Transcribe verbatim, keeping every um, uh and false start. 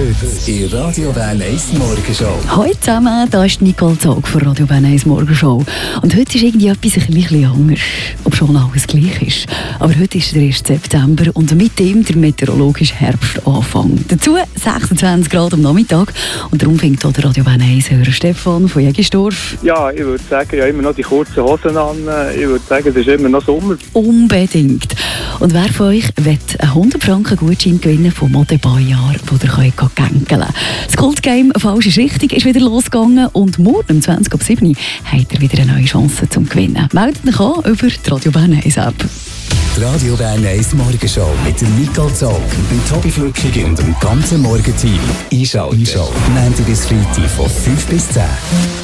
Heute in Radio Bern eins Morgenshow. Hallo zusammen, hier ist Nicole Zog von Radio Bern eins Morgenshow. Und heute ist irgendwie etwas ein bisschen anders, ob schon alles gleich ist. Aber heute ist der erste September und mit dem der meteorologische Herbstanfang. Dazu sechsundzwanzig Grad am Nachmittag und darum fängt hier der Radio Bern eins Hörer Stefan von Jägisdorf. Ja, ich würde sagen, ja, immer noch die kurzen Hosen an. Ich würde sagen, es ist immer noch Sommer. Unbedingt. Und wer von euch will einen hundert Franken Gutschein gewinnen vom Modebaujahr, wo ihr könnt gängeln könnt? Das Kultgame «Falsch ist richtig» ist wieder losgegangen und morgen um zwanzig ab sieben habt ihr wieder eine neue Chance zum Gewinnen. Meldet euch an über die Radio Bern eins App. Die Radio Bern eins Morgenshow mit der Nicole Zog, dem Tobi Flückig und dem ganzen Morgenteam. Einschalten. Einschalten. Montag bis Freitag von fünf bis zehn.